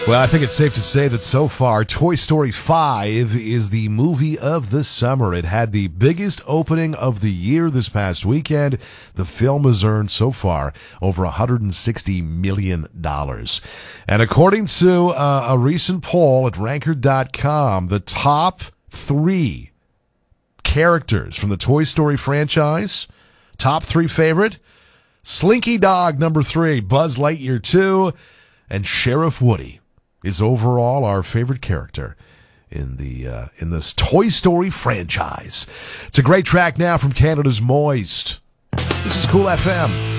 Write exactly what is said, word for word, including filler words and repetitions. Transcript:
Well, I think it's safe to say that so far, Toy Story five is the movie of the summer. It had the biggest opening of the year this past weekend. The film has earned so far over one hundred sixty million dollars. And according to uh, a recent poll at ranker dot com, the top three characters from the Toy Story franchise, top three favorite, Slinky Dog number three, Buzz Lightyear two, and Sheriff Woody is overall our favorite character in the uh, in this Toy Story franchise. It's a great track now from Canada's Moist. This is Cool F M.